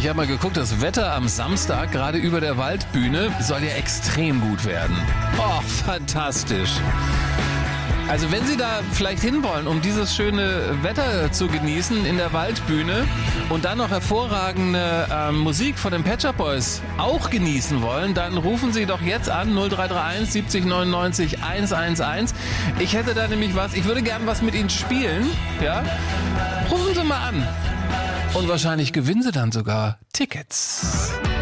Ich habe mal geguckt, das Wetter am Samstag, gerade über der Waldbühne, soll ja extrem gut werden. Oh, fantastisch. Also wenn Sie da vielleicht hinwollen, um dieses schöne Wetter zu genießen in der Waldbühne und dann noch hervorragende Musik von den Pet Shop Boys auch genießen wollen, dann rufen Sie doch jetzt an 0331 70 99 111. Ich hätte da nämlich was, ich würde gern was mit Ihnen spielen. Ja? Rufen Sie mal an. Und wahrscheinlich gewinnen Sie dann sogar Tickets.